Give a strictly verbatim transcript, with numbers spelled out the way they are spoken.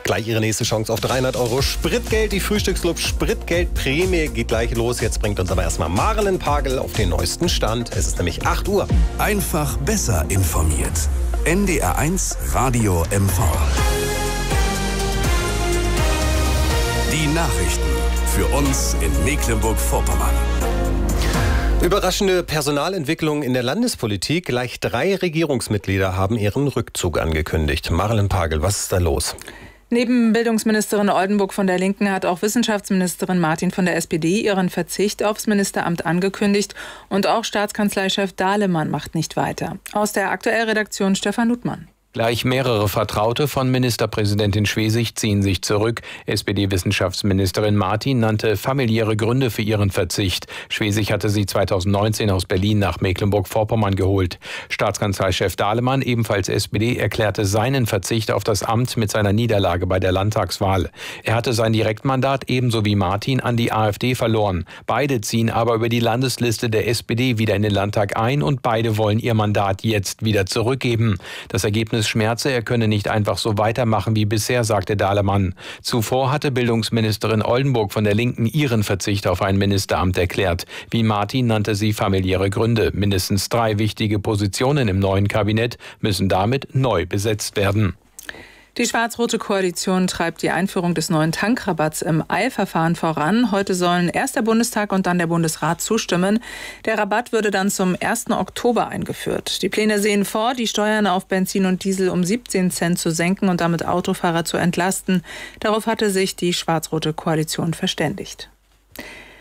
Gleich Ihre nächste Chance auf dreihundert Euro Spritgeld. Die Frühstücksclub Spritgeldprämie geht gleich los. Jetzt bringt uns aber erstmal Marlen Pagel auf den neuesten Stand. Es ist nämlich acht Uhr. Einfach besser informiert. N D R eins Radio M V. Die Nachrichten für uns in Mecklenburg-Vorpommern. Überraschende Personalentwicklung in der Landespolitik. Gleich drei Regierungsmitglieder haben ihren Rückzug angekündigt. Marlen Pagel, was ist da los? Neben Bildungsministerin Oldenburg von der Linken hat auch Wissenschaftsministerin Martin von der S P D ihren Verzicht aufs Ministeramt angekündigt. Und auch Staatskanzleichef Dahlemann macht nicht weiter. Aus der Aktuellredaktion Stefan Luthmann. Gleich mehrere Vertraute von Ministerpräsidentin Schwesig ziehen sich zurück. S P D-Wissenschaftsministerin Martin nannte familiäre Gründe für ihren Verzicht. Schwesig hatte sie zweitausendneunzehn aus Berlin nach Mecklenburg-Vorpommern geholt. Staatskanzleichef Dahlemann, ebenfalls S P D, erklärte seinen Verzicht auf das Amt mit seiner Niederlage bei der Landtagswahl. Er hatte sein Direktmandat ebenso wie Martin an die AfD verloren. Beide ziehen aber über die Landesliste der S P D wieder in den Landtag ein und beide wollen ihr Mandat jetzt wieder zurückgeben. Das Ergebnis schmerze, er könne nicht einfach so weitermachen wie bisher, sagte Dahlemann. Zuvor hatte Bildungsministerin Oldenburg von der Linken ihren Verzicht auf ein Ministeramt erklärt. Wie Martin nannte sie familiäre Gründe. Mindestens drei wichtige Positionen im neuen Kabinett müssen damit neu besetzt werden. Die schwarz-rote Koalition treibt die Einführung des neuen Tankrabatts im Eilverfahren voran. Heute sollen erst der Bundestag und dann der Bundesrat zustimmen. Der Rabatt würde dann zum ersten Oktober eingeführt. Die Pläne sehen vor, die Steuern auf Benzin und Diesel um siebzehn Cent zu senken und damit Autofahrer zu entlasten. Darauf hatte sich die schwarz-rote Koalition verständigt.